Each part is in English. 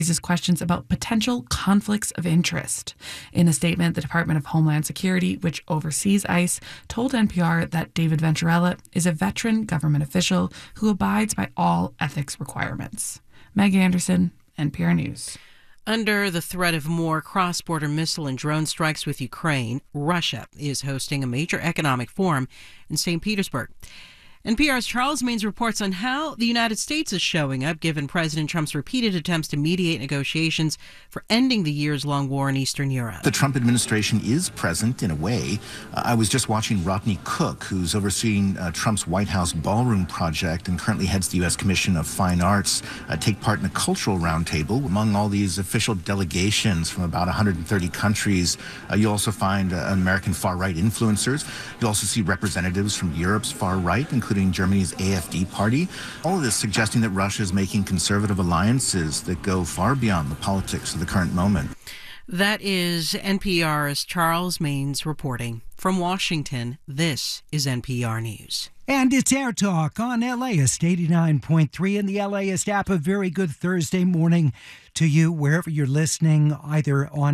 raises questions about potential conflicts of interest. In a statement, the Department of Homeland Security, which oversees ICE, told NPR that David Venturella is a veteran government official who abides by all ethics requirements. Meg Anderson, NPR News. Under the threat of more cross-border missile and drone strikes with Ukraine, Russia is hosting a major economic forum in St. Petersburg. NPR's Charles Maynes reports on how the United States is showing up, given President Trump's repeated attempts to mediate negotiations for ending the years-long war in Eastern Europe. The Trump administration is present in a way. I was just watching Rodney Cook, who's overseeing Trump's White House ballroom project and currently heads the U.S. Commission of Fine Arts, take part in a cultural roundtable. Among all these official delegations from about 130 countries, you'll also find American far-right influencers. You'll also see representatives from Europe's far-right, including Germany's AfD party. All of this suggesting that Russia is making conservative alliances that go far beyond the politics of the current moment. That is NPR's Charles Maynes reporting. From Washington, this is NPR News. And it's Air Talk on LAist 89.3 and the LAist app. A very good Thursday morning to you, wherever you're listening, either on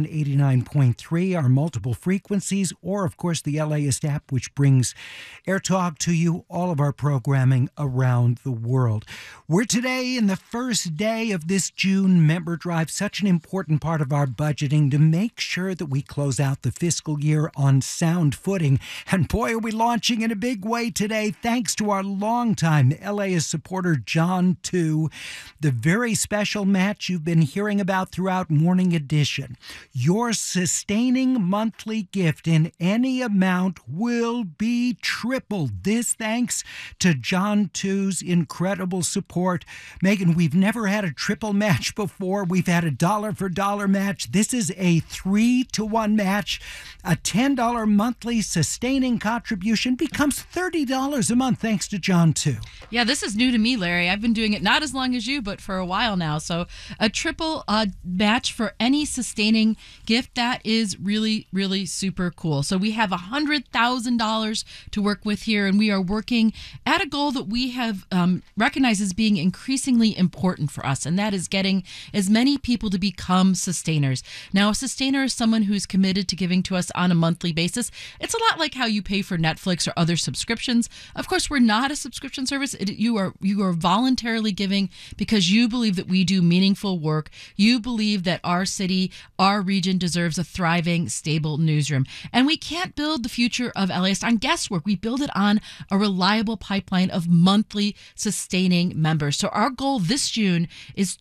89.3, our multiple frequencies, or, of course, the LAist app, which brings Air Talk to you, all of our programming around the world. We're today in the first day of this June member drive, such an important part of our budgeting to make sure that we close out the fiscal year on sound footing. And boy, are we launching in a big way today, thanks to our longtime LAist supporter, John 2, the very special match you've been hearing about throughout Morning Edition. Your sustaining monthly gift in any amount will be tripled. This thanks to John 2's incredible support. Megan, we've never had a triple match before. We've had a dollar for dollar match. This is a 3-to-1 match. A $10 monthly sustaining contribution becomes $30 a month thanks to John 2. Yeah, this is new to me, Larry. I've been doing it not as long as you, but for a while now. So a triple match for any sustaining gift, that is really, really super cool. So we have $100,000 to work with here, and we are working at a goal that we have recognized as being increasingly important for us, and that is getting as many people to become sustainers. Now, a sustainer is someone who's committed to giving to us on a monthly basis. It's a lot like how you pay for Netflix or other subscriptions. Of course, we're not a subscription service. You are voluntarily giving because you believe that we do meaningful work. You believe that our city, our region deserves a thriving, stable newsroom. And we can't build the future of LAist on guesswork. We build it on a reliable pipeline of monthly sustaining members. So our goal this June is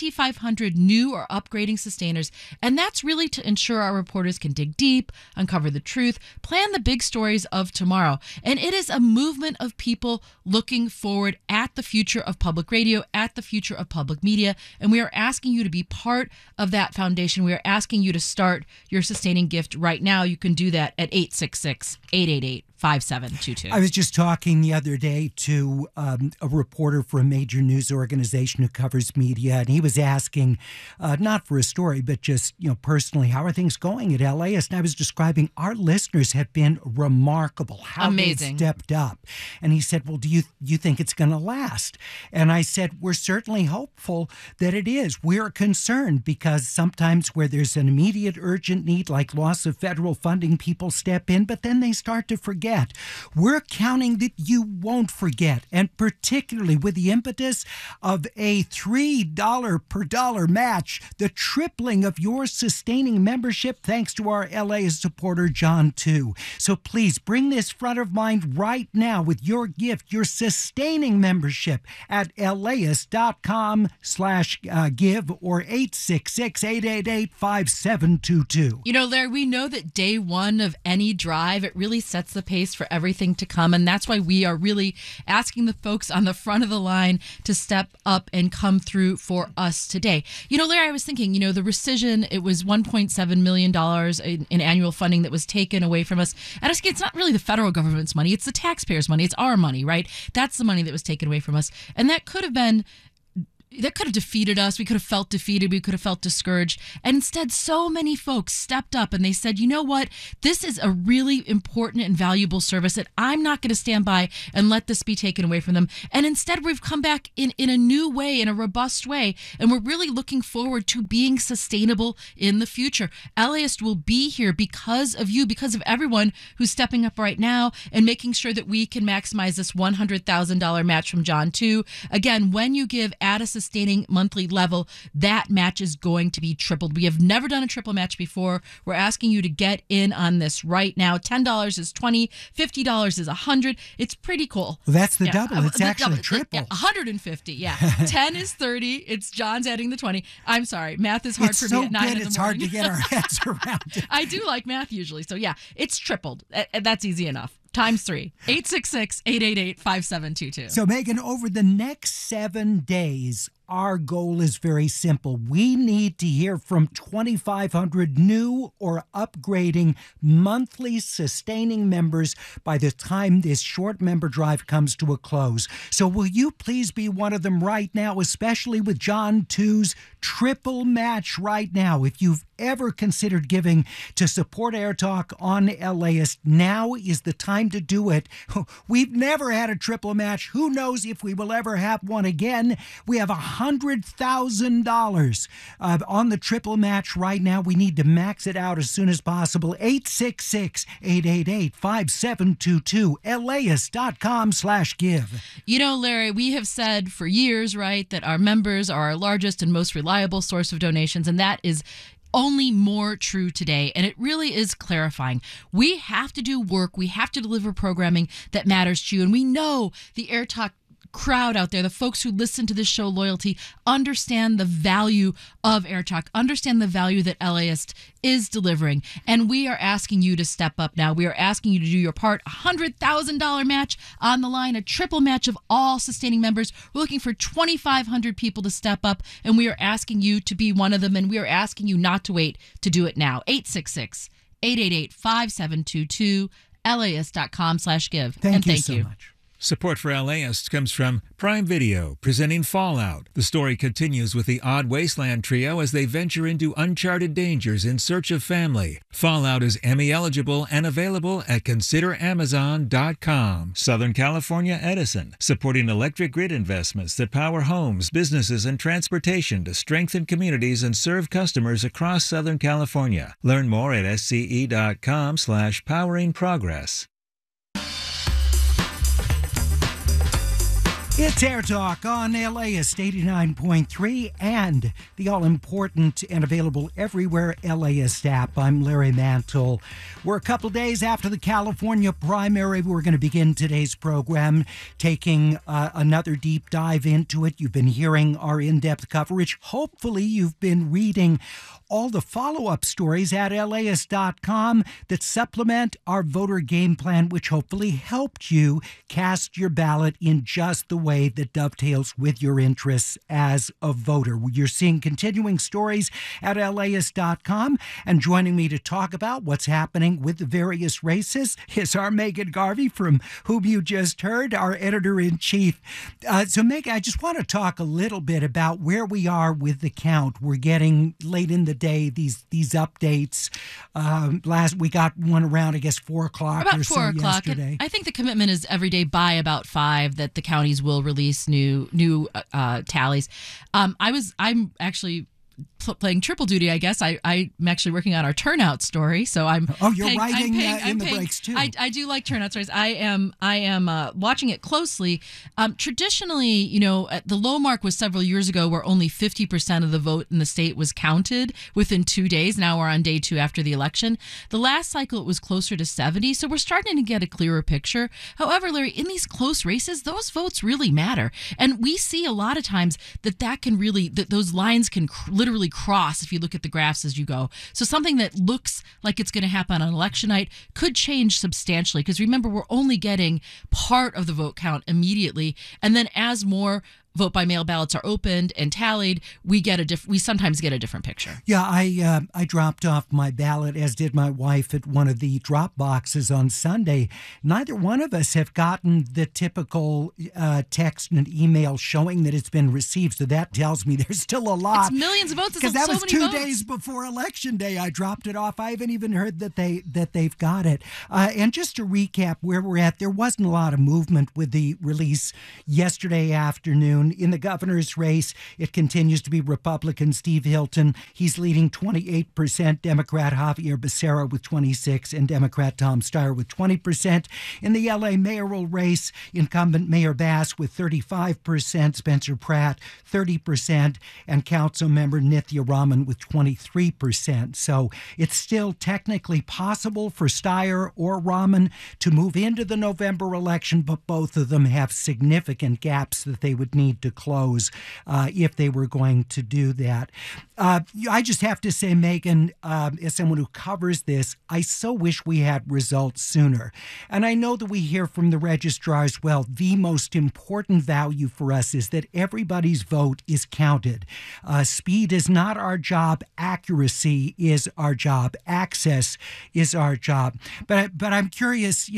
2,500 new or upgrading sustainers. And that's really to ensure our reporters can dig deep, uncover the truth, plan the big stories of tomorrow. And it is a movement of people looking forward at the future of public radio, at the future of public media. And we are asking you to be part of that foundation. We are asking you to start your sustaining gift right now. You can do that at 866-888-5722. I was just talking the other day to a reporter for a major news organization who covers media, and he was asking, not for a story, but just personally, how are things going at LAist? And I was describing our listeners have been remarkable, how amazing. They stepped up. And he said, well, do you think it's going to last? And I said, we're certainly hopeful that it is. We're concerned because sometimes where there's an immediate urgent need like loss of federal funding, people step in, but then they start to forget. We're counting that you won't forget, and particularly with the impetus of a $3 per dollar match, the tripling of your sustaining membership thanks to our LAist supporter, John 2. So please bring this front of mind right now with your gift, your sustaining membership at LAist.com/give or 866-888-5722. Larry, we know that day one of any drive, it really sets the pace for everything to come. And that's why we are really asking the folks on the front of the line to step up and come through for us today. Larry, I was thinking, the rescission, it was $1.7 million in annual funding that was taken away from us. And it's not really the federal government's money. It's the taxpayers' money. It's our money, right? That's the money that was taken away from us. And that could have been that could have defeated us. We could have felt defeated. We could have felt discouraged. And instead, so many folks stepped up and they said, you know what? This is a really important and valuable service that I'm not going to stand by and let this be taken away from them. And instead, we've come back in a new way, in a robust way. And we're really looking forward to being sustainable in the future. LAist will be here because of you, because of everyone who's stepping up right now and making sure that we can maximize this $100,000 match from John 2. Again, when you give at a sustaining monthly level, that match is going to be tripled. We have never done a triple match before. We're asking you to get in on this right now. $10 is $20, $50 is $100. It's pretty cool. Well, that's the double. It's actually triple. 150. Yeah, 10 is 30. It's John's adding the 20. I'm sorry, math is hard for me at 9 in the morning. It's hard to get our heads around it. I do like math usually, so yeah, it's tripled. That's easy enough. Times 3. 866-888-5722. So, Megan, over the next 7 days, our goal is very simple. We need to hear from 2,500 new or upgrading monthly sustaining members by the time this short member drive comes to a close. So will you please be one of them right now, especially with John 2's triple match right now? If you've ever considered giving to support Air Talk on LAist, now is the time to do it. We've never had a triple match. Who knows if we will ever have one again? We have $100,000 on the triple match right now. We need to max it out as soon as possible. 866-888-5722. LAist.com/give. You know, Larry, we have said for years, right, that our members are our largest and most reliable source of donations, and that is only more true today, and it really is clarifying. We have to do work. We have to deliver programming that matters to you, and we know the Air Talk crowd out there, the folks who listen to this show loyalty, understand the value of Air Talk, understand the value that LAist is delivering. And we are asking you to step up now. We are asking you to do your part. $100,000 match on the line, a triple match of all sustaining members. We're looking for 2,500 people to step up, and we are asking you to be one of them, and we are asking you not to wait to do it now. 866-888-5722, LAist.com/give. Thank you so much. Support for LAist comes from Prime Video, presenting Fallout. The story continues with the Odd Wasteland trio as they venture into uncharted dangers in search of family. Fallout is Emmy eligible and available at consideramazon.com. Southern California Edison, supporting electric grid investments that power homes, businesses, and transportation to strengthen communities and serve customers across Southern California. Learn more at sce.com/poweringprogress. It's Air Talk on LAist 89.3 and the all-important and available everywhere LAist app. I'm Larry Mantle. We're a couple days after the California primary. We're going to begin today's program taking another deep dive into it. You've been hearing our in-depth coverage. Hopefully you've been reading all the follow-up stories at LAist.com that supplement our voter game plan, which hopefully helped you cast your ballot in just the way that dovetails with your interests as a voter. You're seeing continuing stories at LAist.com, and joining me to talk about what's happening with the various races is our Megan Garvey, from whom you just heard, our editor-in-chief. So, Megan, I just want to talk a little bit about where we are with the count. We're getting late in the day these updates. We got one around, I guess, 4 o'clock about or 4 so o'clock. yesterday. I think the commitment is every day by about 5 that the counties will release new tallies. I'm actually playing triple duty, I guess. I'm actually working on our turnout story, so I'm. Oh, you're writing in the breaks too. I do like turnout stories. I am watching it closely. Traditionally, you know, the low mark was several years ago, where only 50% of the vote in the state was counted within 2 days. Now we're on day 2 after the election. The last cycle, it was closer to 70, so we're starting to get a clearer picture. However, Larry, in these close races, those votes really matter, and we see a lot of times that can really those lines can literally cross if you look at the graphs as you go. So something that looks like it's going to happen on election night could change substantially, because remember, we're only getting part of the vote count immediately, and then as more vote by mail ballots are opened and tallied, we sometimes get a different picture. Yeah, I dropped off my ballot, as did my wife, at one of the drop boxes on Sunday. Neither one of us have gotten the typical text and email showing that it's been received. So that tells me there's still a lot. It's millions of votes. Because that was 2 days before Election Day. I dropped it off. I haven't even heard that they've got it. And just to recap where we're at, there wasn't a lot of movement with the release yesterday afternoon. In the governor's race, it continues to be Republican Steve Hilton. He's leading 28%, Democrat Javier Becerra with 26%, and Democrat Tom Steyer with 20%. In the LA mayoral race, incumbent Mayor Bass with 35%, Spencer Pratt 30%, and council member Nithya Raman with 23%. So it's still technically possible for Steyer or Raman to move into the November election, but both of them have significant gaps that they would need to close if they were going to do that. I just have to say, Megan, as someone who covers this, I so wish we had results sooner. And I know that we hear from the registrar as well, the most important value for us is that everybody's vote is counted. Speed is not our job. Accuracy is our job. Access is our job. But I'm curious,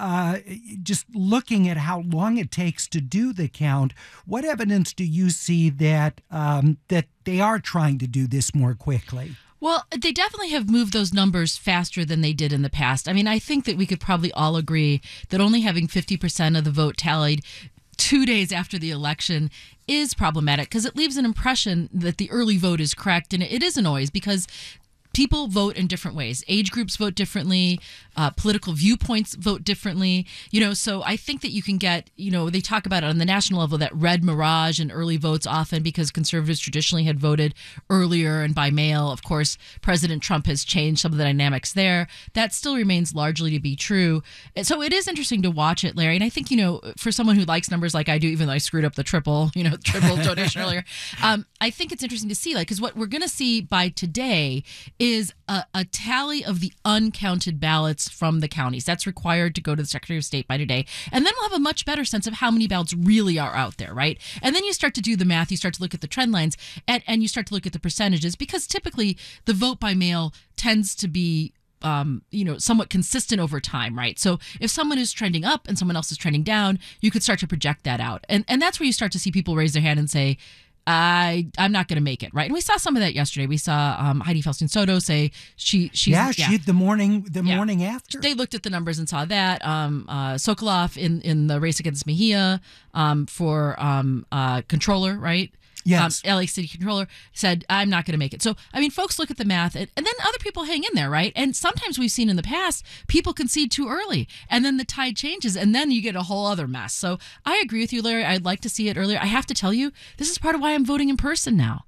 just looking at how long it takes to do the count, what evidence do you see that that they are trying to do this more quickly? Well, they definitely have moved those numbers faster than they did in the past. I mean, I think that we could probably all agree that only having 50% of the vote tallied 2 days after the election is problematic because it leaves an impression that the early vote is correct, and it isn't always, because people vote in different ways. Age groups vote differently. Political viewpoints vote differently. So I think that you can get, they talk about it on the national level, that red mirage and early votes often because conservatives traditionally had voted earlier and by mail. Of course, President Trump has changed some of the dynamics there. That still remains largely to be true. So it is interesting to watch it, Larry. And I think, for someone who likes numbers like I do, even though I screwed up the triple donation earlier, I think it's interesting to see, because what we're going to see by today is a tally of the uncounted ballots from the counties. That's required to go to the Secretary of State by today. And then we'll have a much better sense of how many ballots really are out there, right? And then you start to do the math, you start to look at the trend lines, and you start to look at the percentages, because typically the vote by mail tends to be somewhat consistent over time, right? So if someone is trending up and someone else is trending down, you could start to project that out. And that's where you start to see people raise their hand and say, I'm not going to make it, right? And we saw some of that yesterday. We saw Heidi Felstein Soto say she the morning after. They looked at the numbers and saw that. Sokoloff in the race against Mejia for controller, right? Yes. LA City Controller said, I'm not going to make it. So, I mean, folks look at the math, and then other people hang in there, right? And sometimes we've seen in the past, people concede too early, and then the tide changes, and then you get a whole other mess. So I agree with you, Larry. I'd like to see it earlier. I have to tell you, this is part of why I'm voting in person now.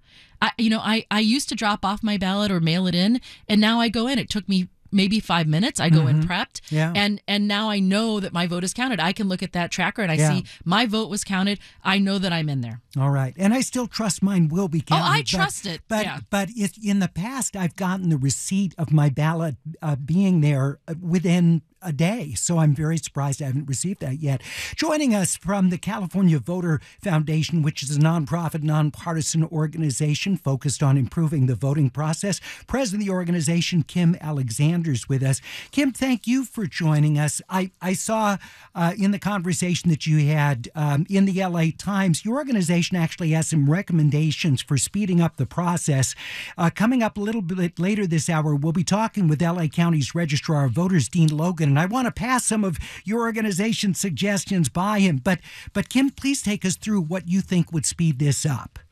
I used to drop off my ballot or mail it in, and now I go in. It took me maybe 5 minutes. I go in prepped, and now I know that my vote is counted. I can look at that tracker and I see my vote was counted. I know that I'm in there. All right, and I still trust mine will be counted. Oh, I trust it. But in the past, I've gotten the receipt of my ballot being there within a day. So I'm very surprised I haven't received that yet. Joining us from the California Voter Foundation, which is a nonprofit, nonpartisan organization focused on improving the voting process, president of the organization, Kim Alexander's with us. Kim, thank you for joining us. I saw in the conversation that you had in the LA Times, your organization actually has some recommendations for speeding up the process. Coming up a little bit later this hour, we'll be talking with LA County's Registrar of Voters, Dean Logan, and I want to pass some of your organization's suggestions by him. But Kim, please take us through what you think would speed this up.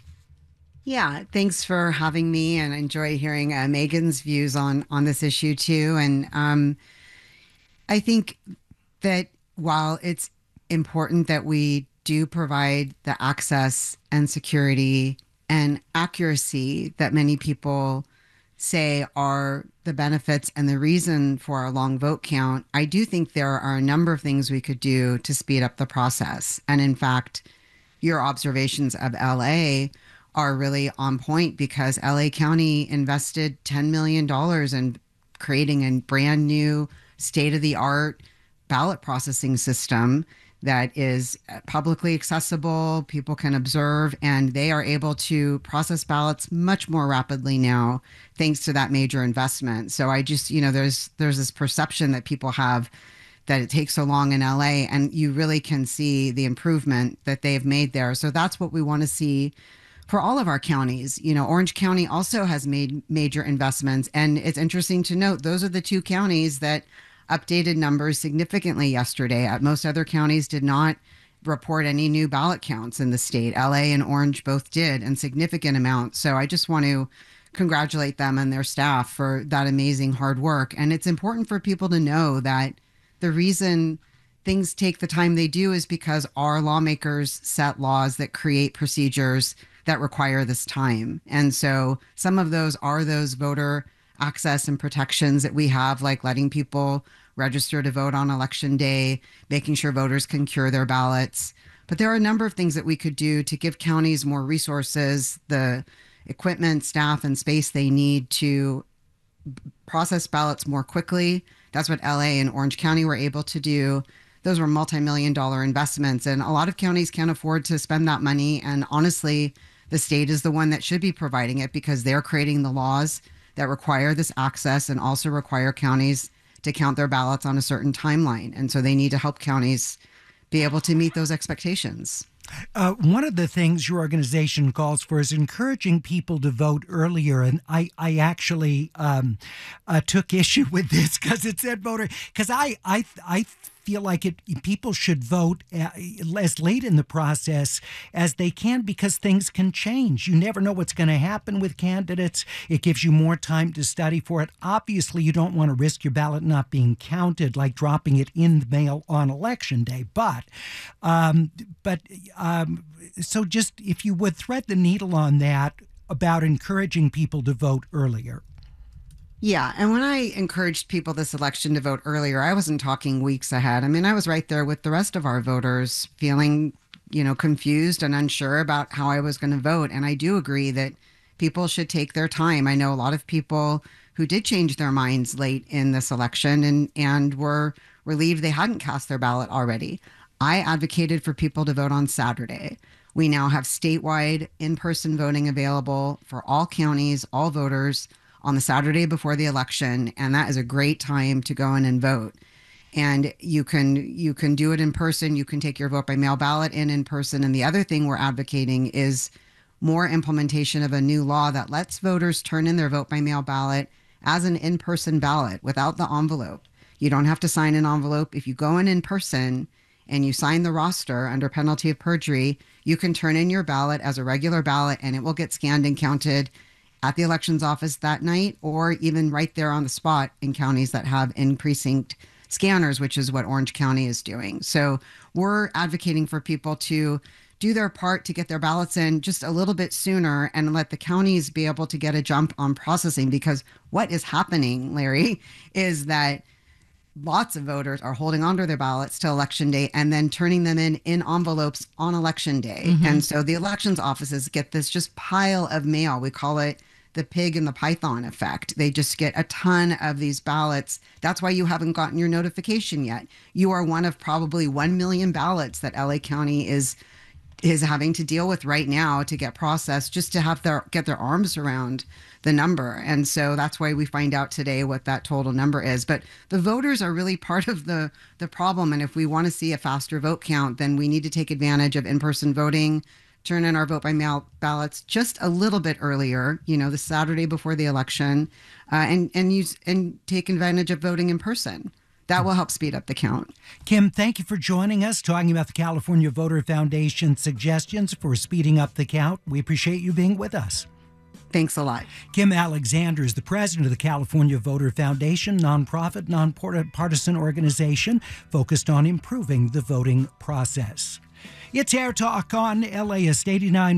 Yeah, thanks for having me, and enjoy hearing Megan's views on this issue too. And I think that while it's important that we do provide the access and security and accuracy that many people say are the benefits and the reason for our long vote count, I do think there are a number of things we could do to speed up the process. And in fact, your observations of LA are really on point, because LA County invested $10 million in creating a brand new state-of-the-art ballot processing system that is publicly accessible. People can observe, and they are able to process ballots much more rapidly now, thanks to that major investment. So I just, there's this perception that people have that it takes so long in LA, and you really can see the improvement that they've made there. So that's what we want to see for all of our counties. Orange County also has made major investments, and it's interesting to note those are the two counties that updated numbers significantly yesterday. Most other counties did not report any new ballot counts in the state. LA and Orange both did, and significant amounts. So I just want to congratulate them and their staff for that amazing hard work. And it's important for people to know that the reason things take the time they do is because our lawmakers set laws that create procedures that require this time. And so some of those are those voter access and protections that we have, like letting people register to vote on election day, making sure voters can cure their ballots. But there are a number of things that we could do to give counties more resources, the equipment, staff, and space they need to process ballots more quickly. That's what LA and Orange County were able to do. Those were multi-million-dollar investments, and a lot of counties can't afford to spend that money. And honestly, the state is the one that should be providing it, because they're creating the laws that require this access and also require counties to count their ballots on a certain timeline. And so they need to help counties be able to meet those expectations. One of the things your organization calls for is encouraging people to vote earlier. And I actually took issue with this because it said voter, because I feel like people should vote as late in the process as they can, because things can change. You never know what's going to happen with candidates. It gives you more time to study for it. Obviously, you don't want to risk your ballot not being counted, like dropping it in the mail on election day. So just if you would thread the needle on that about encouraging people to vote earlier. Yeah. And when I encouraged people this election to vote earlier, I wasn't talking weeks ahead. I mean, I was right there with the rest of our voters, feeling, confused and unsure about how I was going to vote. And I do agree that people should take their time. I know a lot of people who did change their minds late in this election and were relieved they hadn't cast their ballot already. I advocated for people to vote on Saturday. We now have statewide in-person voting available for all counties, all voters, on the Saturday before the election, and that is a great time to go in and vote. And you can do it in person. You can take your vote by mail ballot in person. And the other thing we're advocating is more implementation of a new law that lets voters turn in their vote by mail ballot as an in-person ballot without the envelope. You don't have to sign an envelope. If you go in person and you sign the roster under penalty of perjury, you can turn in your ballot as a regular ballot, and it will get scanned and counted at the elections office that night, or even right there on the spot in counties that have in-precinct scanners, which is what Orange County is doing. So we're advocating for people to do their part to get their ballots in just a little bit sooner and let the counties be able to get a jump on processing, because what is happening, Larry, is that lots of voters are holding onto their ballots till election day and then turning them in envelopes on election day. Mm-hmm. And so the elections offices get this just pile of mail. We call it the pig and the python effect. They just get a ton of these ballots. That's why you haven't gotten your notification yet. You are one of probably 1 million ballots that LA County is having to deal with right now to get processed, just to get their arms around the number. And so that's why we find out today what that total number is. But the voters are really part of the problem. And if we want to see a faster vote count, then we need to take advantage of in-person voting, turn in our vote by mail ballots just a little bit earlier, the Saturday before the election, and take advantage of voting in person. That will help speed up the count. Kim, thank you for joining us, talking about the California Voter Foundation suggestions for speeding up the count. We appreciate you being with us. Thanks a lot. Kim Alexander is the president of the California Voter Foundation, nonprofit, nonpartisan organization focused on improving the voting process. It's Air Talk on LAist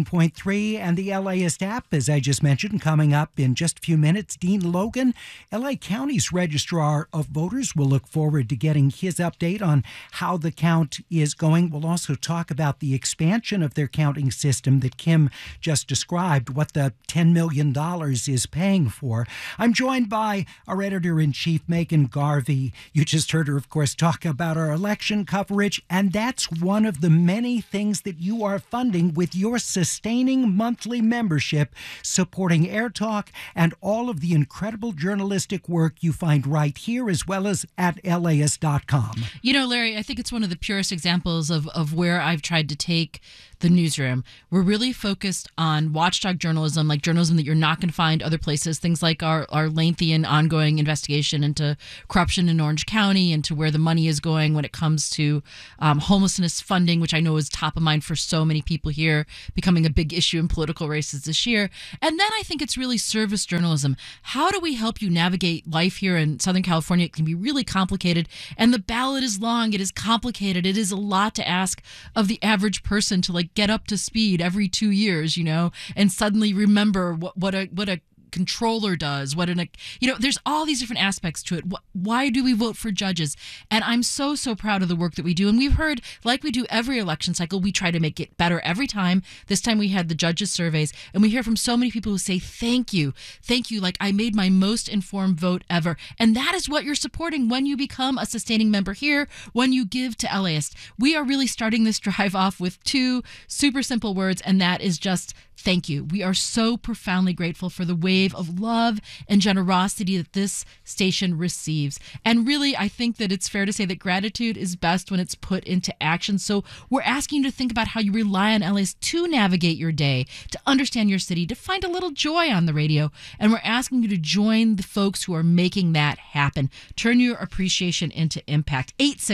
89.3 and the LAist app, as I just mentioned. Coming up in just a few minutes, Dean Logan, LA County's Registrar of Voters. We'll look forward to getting his update on how the count is going. We'll also talk about the expansion of their counting system that Kim just described, what the $10 million is paying for. I'm joined by our editor-in-chief, Megan Garvey. You just heard her, of course, talk about our election coverage, and that's one of the many things that you are funding with your sustaining monthly membership, supporting Air Talk and all of the incredible journalistic work you find right here as well as at LAist.com. You know, Larry, I think it's one of the purest examples of where I've tried to take the newsroom. We're really focused on watchdog journalism, like journalism that you're not going to find other places, things like our lengthy and ongoing investigation into corruption in Orange County and to where the money is going when it comes to homelessness funding, which I know is top of mind for so many people here, becoming a big issue in political races this year. And then I think it's really service journalism. How do we help you navigate life here in Southern California? It can be really complicated, and the ballot is long. It is complicated. It is a lot to ask of the average person to get up to speed every 2 years, and suddenly remember what a controller does, there's all these different aspects to it. Why do we vote for judges? And I'm so proud of the work that we do. And we've heard, like we do every election cycle, we try to make it better every time. This time we had the judges surveys, and we hear from so many people who say, thank you, like I made my most informed vote ever. And that is what you're supporting when you become a sustaining member here, when you give to LAist. We are really starting this drive off with two super simple words, and that is just thank you. We are so profoundly grateful for the wave of love and generosity that this station receives. And really, I think that it's fair to say that gratitude is best when it's put into action. So we're asking you to think about how you rely on LAist to navigate your day, to understand your city, to find a little joy on the radio. And we're asking you to join the folks who are making that happen. Turn your appreciation into impact.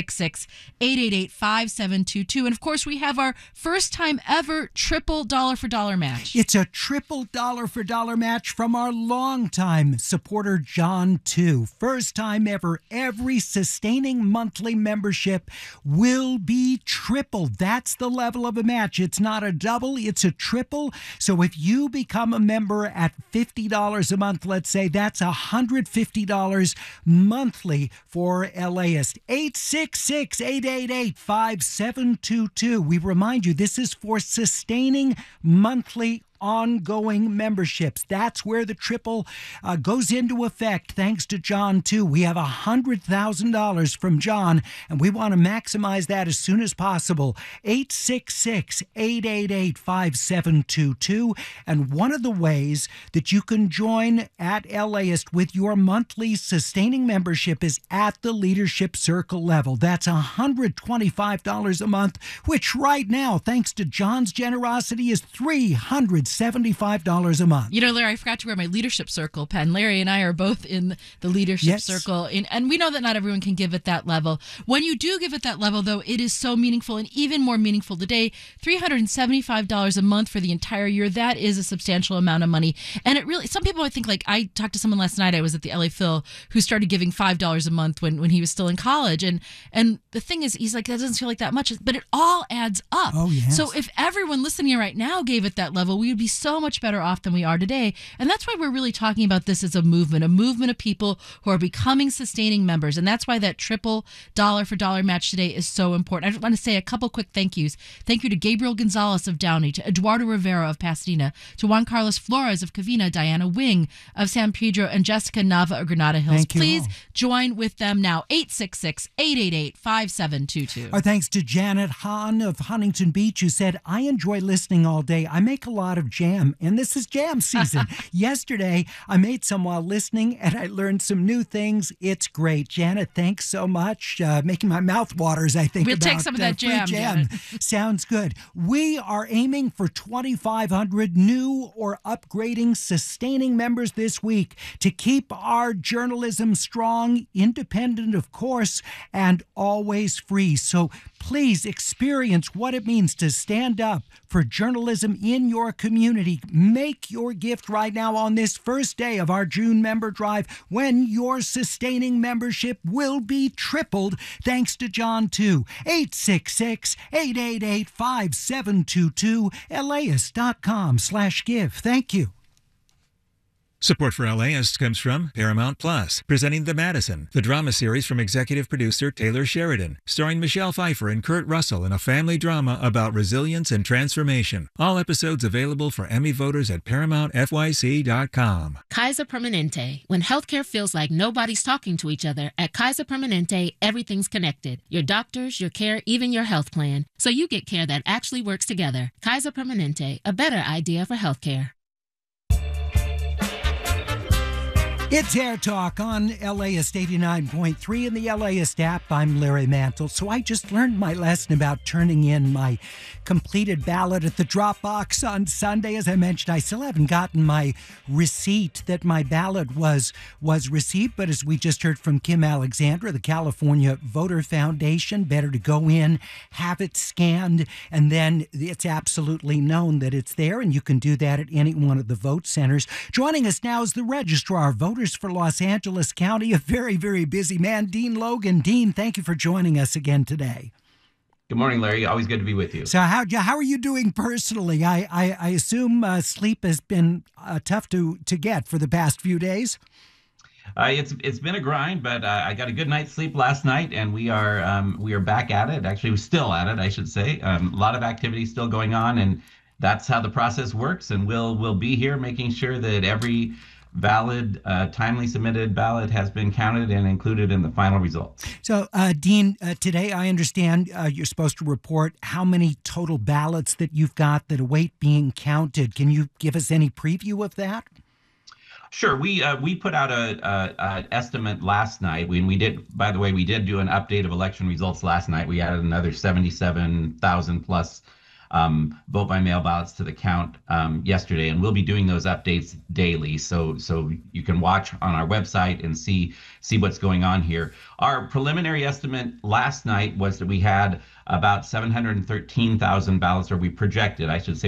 866-888-5722. And of course, we have our first time ever triple dollar for dollar match. It's a triple dollar for dollar match from our longtime supporter, John 2. First time ever, every sustaining monthly membership will be triple. That's the level of a match. It's not a double, it's a triple. So if you become a member at $50 a month, let's say, that's $150 monthly for LAist. 866-888-5722. We remind you, this is for sustaining monthly ongoing memberships. That's where the triple goes into effect, thanks to John, too. We have $100,000 from John, and we want to maximize that as soon as possible. 866-888-5722. And one of the ways that you can join at LAist with your monthly sustaining membership is at the Leadership Circle level. That's $125 a month, which right now, thanks to John's generosity, is $375 a month. You know, Larry, I forgot to wear my Leadership Circle pen. Larry and I are both in the Leadership Circle, and we know that not everyone can give at that level. When you do give at that level, though, it is so meaningful, and even more meaningful today, $375 a month for the entire year. That is a substantial amount of money. And it really, some people might think, I talked to someone last night, I was at the LA Phil, who started giving $5 a month when he was still in college. And the thing is, he's like, that doesn't feel like that much, but it all adds up. Oh, yes. So if everyone listening right now gave at that level, we would be so much better off than we are today. And that's why we're really talking about this as a movement of people who are becoming sustaining members. And that's why that triple dollar for dollar match today is so important. I just want to say a couple quick thank yous. Thank you to Gabriel Gonzalez of Downey, to Eduardo Rivera of Pasadena, to Juan Carlos Flores of Covina, Diana Wing of San Pedro, and Jessica Nava of Granada Hills. Please join with them now. 866-888-5722. Our thanks to Janet Hahn of Huntington Beach, who said, I enjoy listening all day. I make a lot of jam, and this is jam season. Yesterday, I made some while listening, and I learned some new things. It's great. Janet, thanks so much. Making my mouth water as I think we'll about take some of that jam. Sounds good. We are aiming for 2,500 new or upgrading sustaining members this week to keep our journalism strong, independent, of course, and always free. So please experience what it means to stand up for journalism in your community. Make your gift right now on this first day of our June member drive, when your sustaining membership will be tripled thanks to John too. 866-888-5722, LAist.com/give. Thank you. Support for LAist comes from Paramount Plus, presenting The Madison, the drama series from executive producer Taylor Sheridan, starring Michelle Pfeiffer and Kurt Russell in a family drama about resilience and transformation. All episodes available for Emmy voters at ParamountFYC.com. Kaiser Permanente. When healthcare feels like nobody's talking to each other, at Kaiser Permanente, everything's connected. Your doctors, your care, even your health plan. So you get care that actually works together. Kaiser Permanente, a better idea for healthcare. It's Air Talk on LAist 89.3 and the LAist app. I'm Larry Mantle. So I just learned my lesson about turning in my completed ballot at the drop box on Sunday. As I mentioned, I still haven't gotten my receipt that my ballot was received. But as we just heard from Kim Alexandra, the California Voter Foundation, better to go in, have it scanned, and then it's absolutely known that it's there. And you can do that at any one of the vote centers. Joining us now is the Registrar of Voters for Los Angeles County, a very, very busy man, Dean Logan. Dean, thank you for joining us again today. Good morning, Larry. Always good to be with you. So how are you doing personally? I assume sleep has been tough to get for the past few days. It's been a grind, but I got a good night's sleep last night, and we are back at it. Actually, we're still at it, I should say. A lot of activity still going on, and that's how the process works. And we'll be here making sure that every valid, timely submitted ballot has been counted and included in the final results. So, Dean, today I understand you're supposed to report how many total ballots that you've got that await being counted. Can you give us any preview of that? Sure. We put out an estimate last night. We did, by the way, we did do an update of election results last night. We added another 77,000 plus vote by mail ballots to the count yesterday, and we'll be doing those updates daily. So you can watch on our website and see what's going on here. Our preliminary estimate last night was that we had about 713,000 ballots, or we projected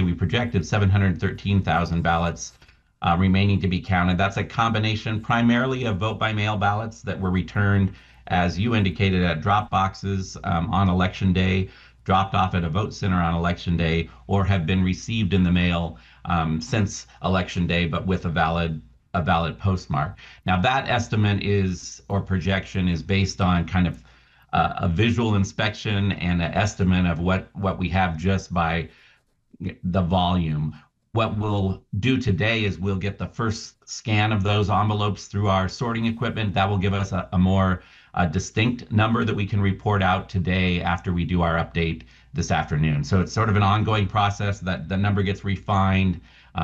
713,000 ballots remaining to be counted. That's a combination primarily of vote by mail ballots that were returned, as you indicated, at drop boxes on election day, dropped off at a vote center on election day, or have been received in the mail since election day, but with a valid postmark. Now that estimate or projection is based on kind of a visual inspection and an estimate of what we have just by the volume. What we'll do today is we'll get the first scan of those envelopes through our sorting equipment. That will give us a more distinct number that we can report out today after we do our update this afternoon. So it's sort of an ongoing process that the number gets refined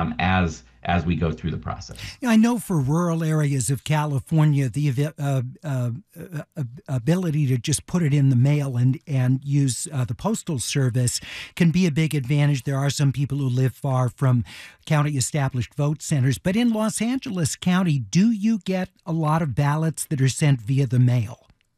as we go through the process. I know for rural areas of California, the ability to just put it in the mail and use the postal service can be a big advantage. There are some people who live far from county-established vote centers. But in Los Angeles County, do you get a lot of ballots that are sent via the mail?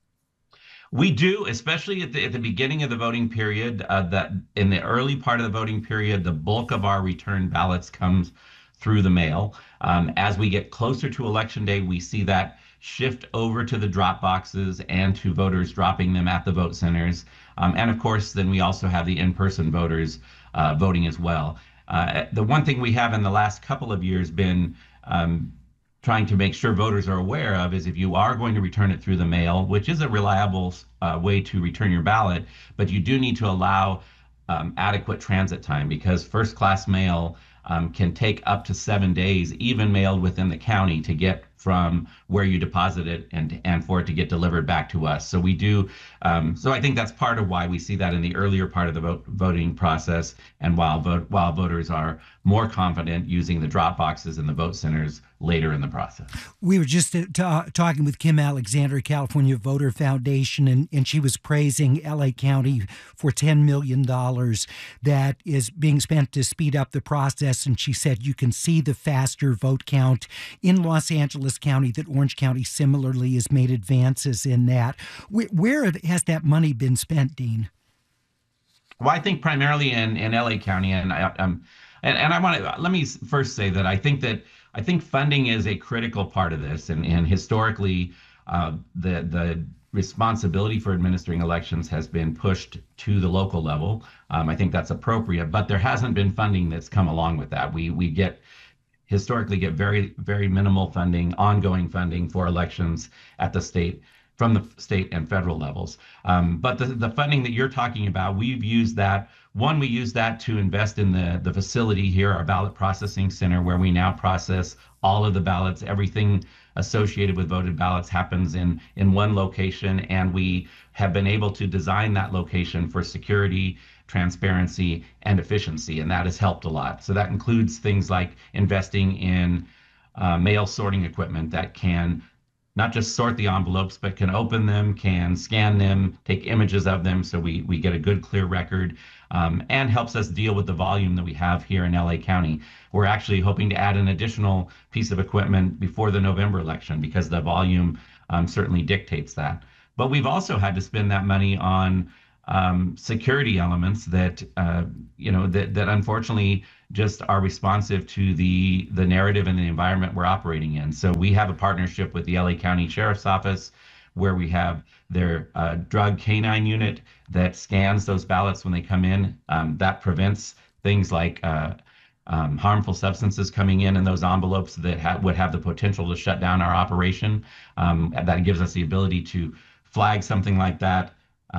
We do, especially at the beginning of the voting period. That in the early part of the voting period, the bulk of our return ballots comes through the mail. As we get closer to election day, we see that shift over to the drop boxes and to voters dropping them at the vote centers. And of course, then we also have the in-person voters voting as well. The one thing we have in the last couple of years been trying to make sure voters are aware of is if you are going to return it through the mail, which is a reliable way to return your ballot, but you do need to allow adequate transit time, because first-class mail can take up to 7 days, even mailed within the county, to get from where you deposit it and for it to get delivered back to us. So we do. So I think that's part of why we see that in the earlier part of the voting process, and while voters are more confident using the drop boxes and the vote centers later in the process. We were just talking with Kim Alexander, California Voter Foundation, and she was praising LA County for $10 million that is being spent to speed up the process. And she said you can see the faster vote count in Los Angeles County, that Orange County similarly has made advances in that. Where has that money been spent, Dean? Well, I think primarily in LA County, and I want to let me first say that I think funding is a critical part of this, and historically, the responsibility for administering elections has been pushed to the local level. I think that's appropriate, but there hasn't been funding that's come along with that. We historically get very minimal funding, ongoing funding for elections at the state from the state and federal levels. But the funding that you're talking about, we've used that. One, we use that to invest in the facility here, our ballot processing center, where we now process all of the ballots. Everything associated with voted ballots happens in one location, and we have been able to design that location for security, transparency, and efficiency, and that has helped a lot. So that includes things like investing in mail sorting equipment that can not just sort the envelopes, but can open them, can scan them, take images of them, so we get a good, clear record, and helps us deal with the volume that we have here in LA County. We're actually hoping to add an additional piece of equipment before the November election because the volume certainly dictates that. But we've also had to spend that money on security elements that that unfortunately just are responsive to the narrative and the environment we're operating in. So we have a partnership with the LA County Sheriff's Office where we have their drug canine unit that scans those ballots when they come in. That prevents things like harmful substances coming in those envelopes that would have the potential to shut down our operation. That gives us the ability to flag something like that,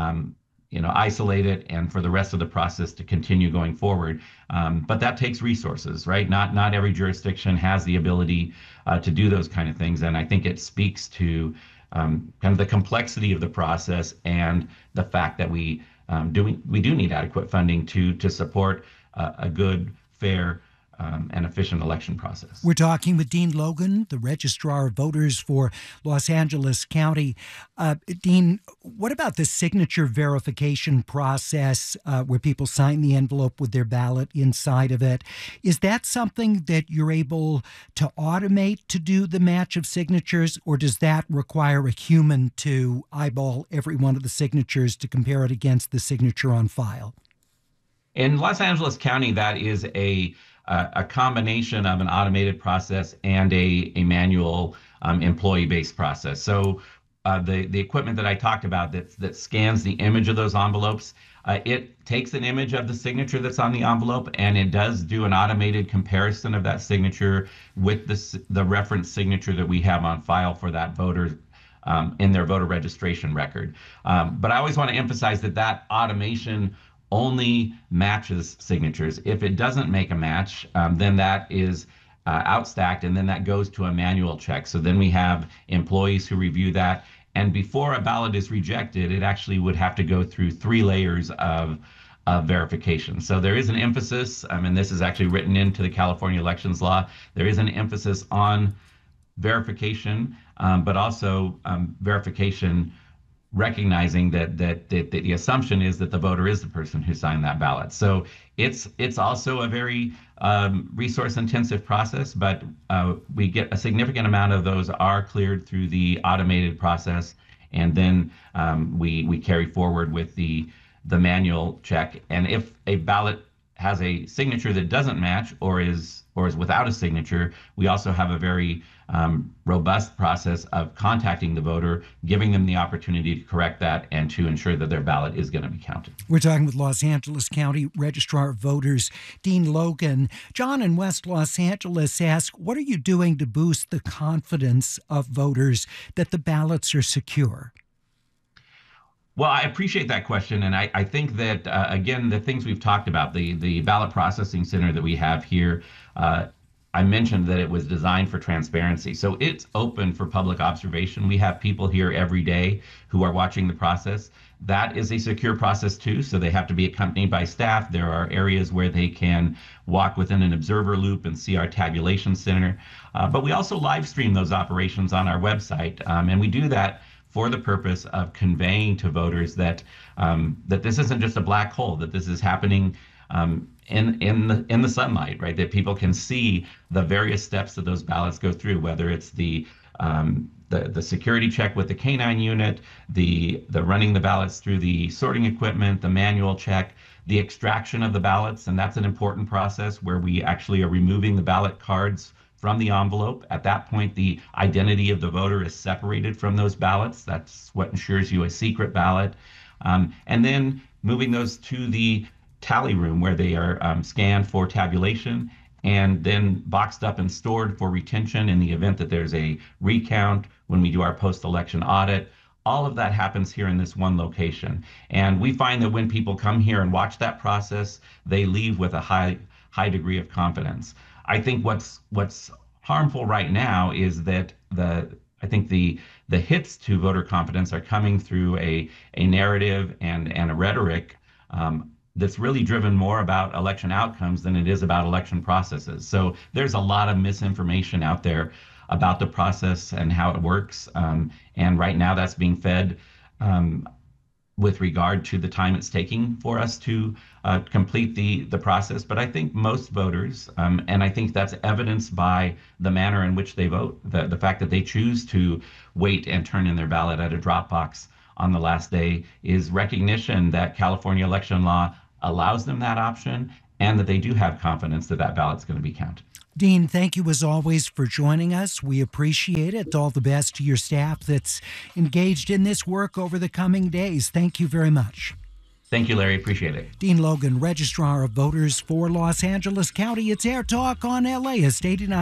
isolate it, and for the rest of the process to continue going forward. But that takes resources, right? Not every jurisdiction has the ability to do those kind of things. And I think it speaks to kind of the complexity of the process and the fact that we do need adequate funding to support a good, fair, and efficient election process. We're talking with Dean Logan, the Registrar of Voters for Los Angeles County. Dean, what about the signature verification process where people sign the envelope with their ballot inside of it? Is that something that you're able to automate to do the match of signatures, or does that require a human to eyeball every one of the signatures to compare it against the signature on file? In Los Angeles County, that is a combination of an automated process and a manual employee-based process. So the equipment that I talked about that scans the image of those envelopes, it takes an image of the signature that's on the envelope, and it does do an automated comparison of that signature with the reference signature that we have on file for that voter in their voter registration record. But I always want to emphasize that automation only matches signatures. If it doesn't make a match, then that is outstacked, and then that goes to a manual check. So then we have employees who review that. And before a ballot is rejected, it actually would have to go through 3 layers of verification. So there is an emphasis, and this is actually written into the California elections law, there is an emphasis on verification, but also verification recognizing that the assumption is that the voter is the person who signed that ballot. So it's also a very resource-intensive process, but we get a significant amount of those are cleared through the automated process, and then we carry forward with the manual check. And if a ballot has a signature that doesn't match or is without a signature, we also have a very robust process of contacting the voter, giving them the opportunity to correct that and to ensure that their ballot is going to be counted. We're talking with Los Angeles County Registrar of Voters, Dean Logan. John in West Los Angeles asks, what are you doing to boost the confidence of voters that the ballots are secure? Well, I appreciate that question. And I think that, again, the things we've talked about, the ballot processing center that we have here, I mentioned that it was designed for transparency. So it's open for public observation. We have people here every day who are watching the process. That is a secure process too, so they have to be accompanied by staff. There are areas where they can walk within an observer loop and see our tabulation center. But we also live stream those operations on our website, and we do that for the purpose of conveying to voters that that this isn't just a black hole, that this is happening in the sunlight, right? That people can see the various steps that those ballots go through, whether it's the security check with the canine unit, the running the ballots through the sorting equipment, the manual check, the extraction of the ballots, and that's an important process where we actually are removing the ballot cards from the envelope. At that point, the identity of the voter is separated from those ballots. That's what ensures you a secret ballot. And then moving those to the tally room where they are scanned for tabulation and then boxed up and stored for retention in the event that there's a recount when we do our post-election audit. All of that happens here in this one location. And we find that when people come here and watch that process, they leave with a high degree of confidence. I think what's harmful right now is that I think the hits to voter confidence are coming through a narrative and a rhetoric that's really driven more about election outcomes than it is about election processes. So there's a lot of misinformation out there about the process and how it works. And right now that's being fed with regard to the time it's taking for us to complete the process. But I think most voters, and I think that's evidenced by the manner in which they vote, the fact that they choose to wait and turn in their ballot at a drop box on the last day, is recognition that California election law allows them that option and that they do have confidence that that ballot's going to be counted. Dean, thank you as always for joining us. We appreciate it. All the best to your staff that's engaged in this work over the coming days. Thank you very much. Thank you, Larry. Appreciate it. Dean Logan, Registrar of Voters for Los Angeles County. It's Air Talk on LAist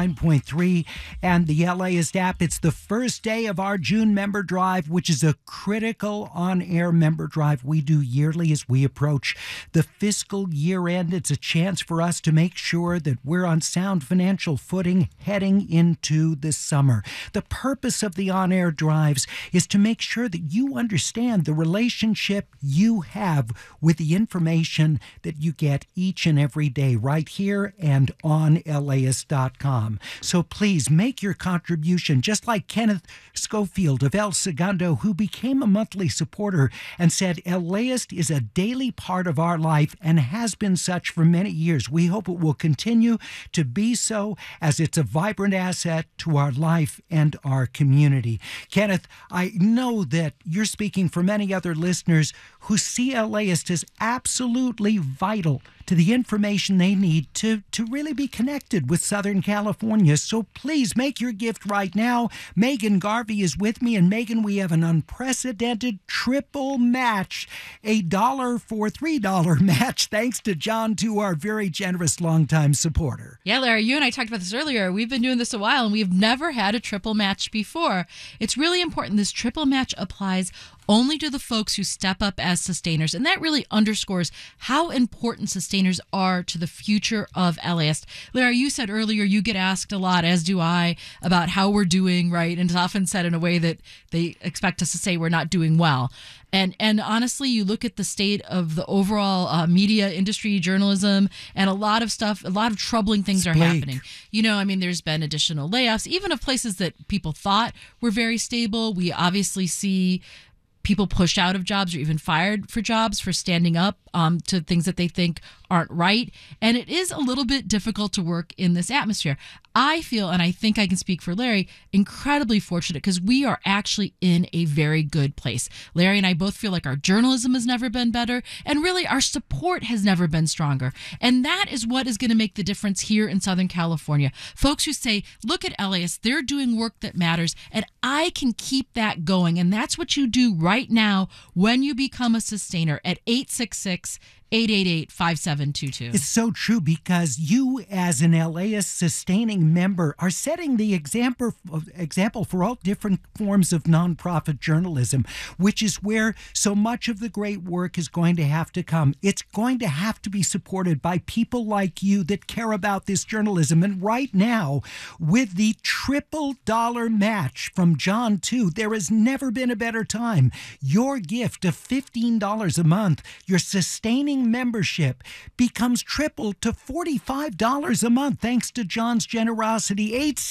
89.3 and the LAist app. It's the first day of our June member drive, which is a critical on-air member drive we do yearly as we approach the fiscal year end. It's a chance for us to make sure that we're on sound financial footing heading into the summer. The purpose of the on-air drives is to make sure that you understand the relationship you have with the information that you get each and every day right here and on LAist.com. So please make your contribution, just like Kenneth Schofield of El Segundo, who became a monthly supporter and said, LAist is a daily part of our life and has been such for many years. We hope it will continue to be so, as it's a vibrant asset to our life and our community. Kenneth, I know that you're speaking for many other listeners who see LAist is absolutely vital to the information they need to really be connected with Southern California. So please make your gift right now. Megan Garvey is with me, and Megan, we have an unprecedented triple match, $1 for $3 match, thanks to John, to our very generous longtime supporter. Yeah, Larry, you and I talked about this earlier. We've been doing this a while, and we've never had a triple match before. It's really important. This triple match applies only to the folks who step up as sustainers, and that really underscores how important sustainers are to the future of LAist. Larry, you said earlier you get asked a lot, as do I, about how we're doing, right? And it's often said in a way that they expect us to say we're not doing well. And honestly, you look at the state of the overall media industry, journalism, and a lot of stuff, a lot of troubling things are happening. You know, I mean, there's been additional layoffs, even of places that people thought were very stable. We obviously see people pushed out of jobs or even fired for jobs for standing up to things that they think aren't right. And it is a little bit difficult to work in this atmosphere. I feel, and I think I can speak for Larry, incredibly fortunate because we are actually in a very good place. Larry and I both feel like our journalism has never been better, and really our support has never been stronger. And that is what is going to make the difference here in Southern California. Folks who say, look at LAist, they're doing work that matters, and I can keep that going. And that's what you do right now when you become a sustainer at 866-888-5722. It's so true, because you, as an LAist sustaining member, are setting the example for all different forms of nonprofit journalism, which is where so much of the great work is going to have to come. It's going to have to be supported by people like you that care about this journalism. And right now, with the $triple match from John 2, there has never been a better time. Your gift of $15 a month, your sustaining membership, becomes triple to $45 a month thanks to John's generosity.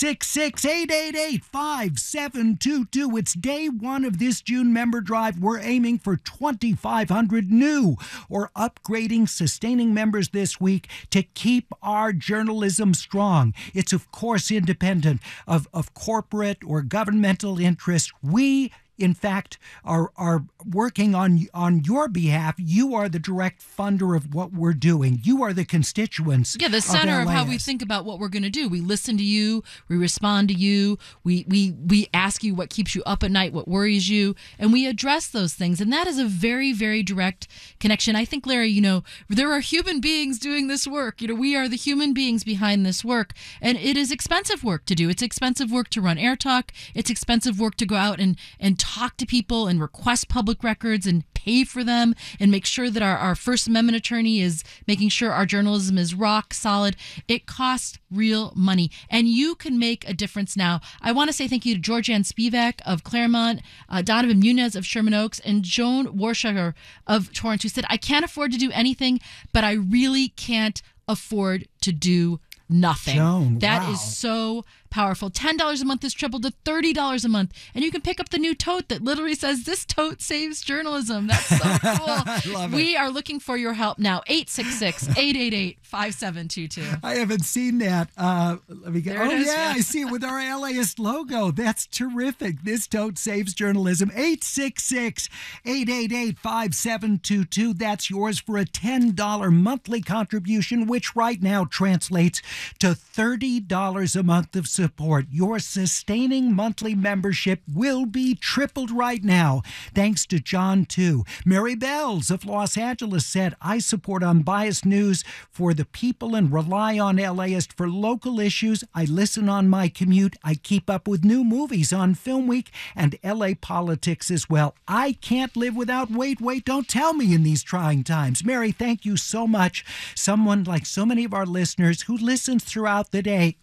866-888-5722. It's day one of this June member drive. We're aiming for 2,500 new or upgrading sustaining members this week to keep our journalism strong. It's, of course, independent of corporate or governmental interest. We in fact, are working on your behalf. You are the direct funder of what we're doing. You are the constituents. Yeah, the center of how we LAist. think about what we're going to do. We listen to you. We respond to you. We ask you what keeps you up at night, what worries you, and we address those things. And that is a very, very direct connection. I think, Larry, there are human beings doing this work. We are the human beings behind this work, and it is expensive work to do. It's expensive work to run Air Talk. It's expensive work to go out and talk to people and request public records and pay for them and make sure that our First Amendment attorney is making sure our journalism is rock solid. It costs real money, and you can make a difference now. I want to say thank you to Georgianne Spivak of Claremont, Donovan Munez of Sherman Oaks, and Joan Warshager of Torrance, who said, I can't afford to do anything, but I really can't afford to do nothing. Joan, That wow. is so powerful. $10 a month is tripled to $30 a month. And you can pick up the new tote that literally says, this tote saves journalism. That's so cool. I love it. We are looking for your help now. 866-888-5722. I haven't seen that. Let me get. There it is, Yeah, yeah. I see it with our LAist logo. That's terrific. This tote saves journalism. 866-888-5722. That's yours for a $10 monthly contribution, which right now translates to $30 a month of support. Your sustaining monthly membership will be tripled right now, thanks to John, too. Mary Bells of Los Angeles said, I support unbiased news for the people and rely on LAist for local issues. I listen on my commute. I keep up with new movies on Film Week and LA politics as well. I can't live without Wait, Don't Tell Me in these trying times. Mary, thank you so much. Someone like so many of our listeners who listens throughout the day.